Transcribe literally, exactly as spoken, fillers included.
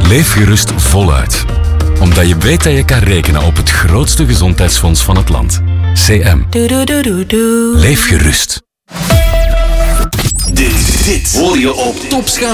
Leef gerust voluit. Omdat je weet dat je kan rekenen op het grootste gezondheidsfonds van het land. C M. Leef gerust. Dit, dit hoor je op Topschaal